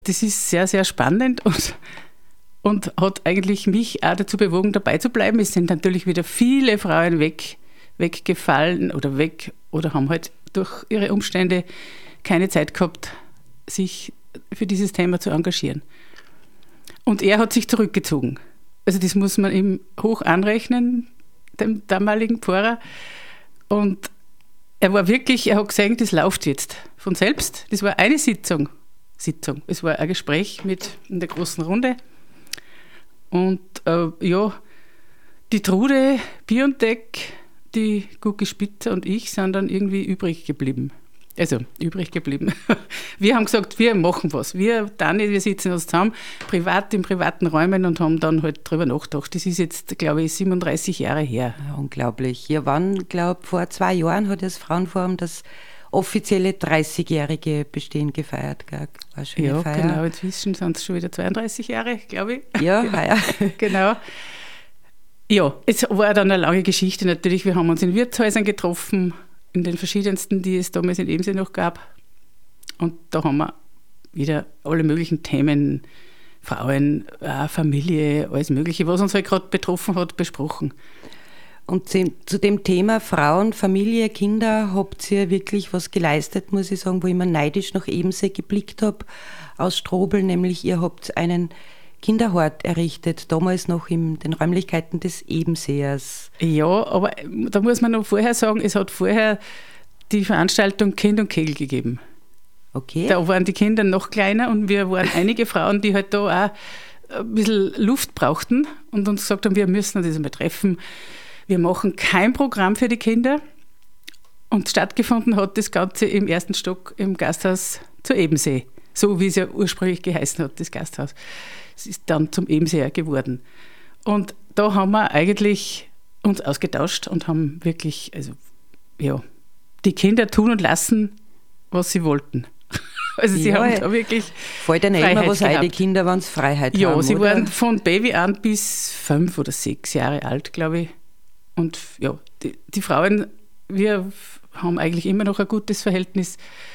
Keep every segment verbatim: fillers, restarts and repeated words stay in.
Das ist sehr, sehr spannend und, und hat eigentlich mich auch dazu bewogen, dabei zu bleiben. Es sind natürlich wieder viele Frauen weg, weggefallen oder weg oder haben halt durch ihre Umstände keine Zeit gehabt, sich für dieses Thema zu engagieren. Und er hat sich zurückgezogen. Also das muss man ihm hoch anrechnen, dem damaligen Pfarrer. Und er war wirklich, er hat gesagt, das läuft jetzt von selbst. Das war eine Sitzung. Sitzung. Es war ein Gespräch mit in der großen Runde. Und äh, ja, die Trude, Biontech, die Gucki Spitzer und ich sind dann irgendwie übrig geblieben. Also übrig geblieben. Wir haben gesagt, wir machen was. Wir, Dani, wir sitzen uns zusammen, privat in privaten Räumen und haben dann halt drüber nachgedacht. Das ist jetzt, glaube ich, siebenunddreißig Jahre her. Ja, unglaublich. Ja, wann, glaube vor zwei Jahren hat das Frauenforum das offizielle dreißigjährige Bestehen gefeiert. Gell? War schon ja, eine Feier. Genau. Inzwischen sind es schon wieder zweiunddreißig Jahre, glaube ich. Ja, heuer. Genau. Ja, es war dann eine lange Geschichte natürlich. Wir haben uns in Wirtshäusern getroffen, in den verschiedensten, die es damals in Ebensee noch gab. Und da haben wir wieder alle möglichen Themen, Frauen, äh, Familie, alles Mögliche, was uns halt gerade betroffen hat, besprochen. Und zu dem Thema Frauen, Familie, Kinder habt ihr wirklich was geleistet, muss ich sagen, wo ich immer neidisch nach Ebensee geblickt habe, aus Strobl, nämlich ihr habt einen Kinderhort errichtet, damals noch in den Räumlichkeiten des Ebenseers. Ja, aber da muss man noch vorher sagen, es hat vorher die Veranstaltung Kind und Kegel gegeben. Okay. Da waren die Kinder noch kleiner und wir waren einige Frauen, die halt da auch ein bisschen Luft brauchten und uns gesagt haben, wir müssen uns das einmal treffen. Wir machen kein Programm für die Kinder. Und stattgefunden hat das Ganze im ersten Stock im Gasthaus zu Ebensee. So wie es ja ursprünglich geheißen hat, das Gasthaus. Es ist dann zum Ebenseer geworden. Und da haben wir eigentlich uns ausgetauscht und haben wirklich, also ja, die Kinder tun und lassen, was sie wollten. Also sie ja, haben da wirklich fällt ihnen Freiheit immer was ein, die gehabt. Kinder, wenn sie Freiheit ja, haben, Ja, sie oder? waren von Baby an bis fünf oder sechs Jahre alt, glaube ich. Und ja, die, die Frauen, wir haben eigentlich immer noch ein gutes Verhältnis.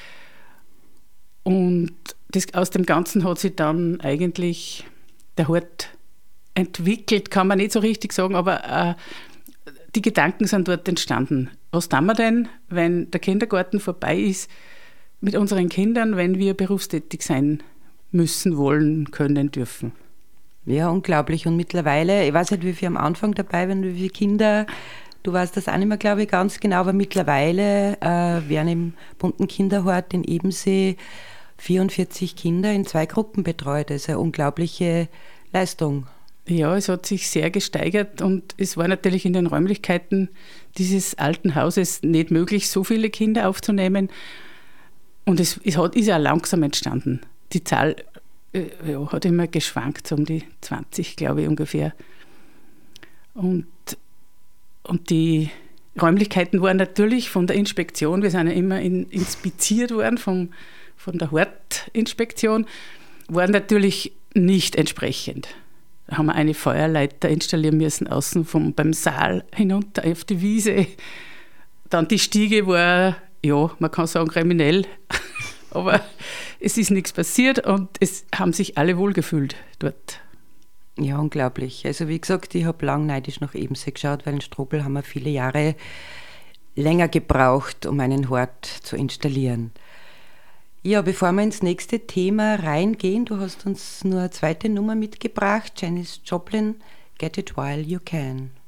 Und das, aus dem Ganzen hat sich dann eigentlich der Hort entwickelt, kann man nicht so richtig sagen, aber äh, die Gedanken sind dort entstanden. Was tun wir denn, wenn der Kindergarten vorbei ist mit unseren Kindern, wenn wir berufstätig sein müssen, wollen, können, dürfen? Ja, unglaublich. Und mittlerweile, ich weiß nicht, wie viele am Anfang dabei waren, wie viele Kinder, du weißt das auch nicht mehr, glaube ich, ganz genau, aber mittlerweile äh, werden im bunten Kinderhort in Ebensee vierundvierzig Kinder in zwei Gruppen betreut. Das ist eine unglaubliche Leistung. Ja, es hat sich sehr gesteigert und es war natürlich in den Räumlichkeiten dieses alten Hauses nicht möglich, so viele Kinder aufzunehmen. Und es, es hat, ist ja langsam entstanden. Die Zahl äh, ja, hat immer geschwankt, so um die zwanzig, glaube ich, ungefähr. Und, und die Räumlichkeiten waren natürlich von der Inspektion, wir sind ja immer in, inspiziert worden vom, von der Hortinspektion, waren natürlich nicht entsprechend. Da haben wir eine Feuerleiter installieren müssen, außen vom, beim Saal hinunter auf die Wiese. Dann die Stiege war, ja, man kann sagen, kriminell, aber es ist nichts passiert und es haben sich alle wohlgefühlt dort. Ja, unglaublich. Also wie gesagt, ich habe lang neidisch nach Ebensee geschaut, weil in Strobl haben wir viele Jahre länger gebraucht, um einen Hort zu installieren. Ja, bevor wir ins nächste Thema reingehen, du hast uns nur eine zweite Nummer mitgebracht, Janis Joplin, Get It While You Can.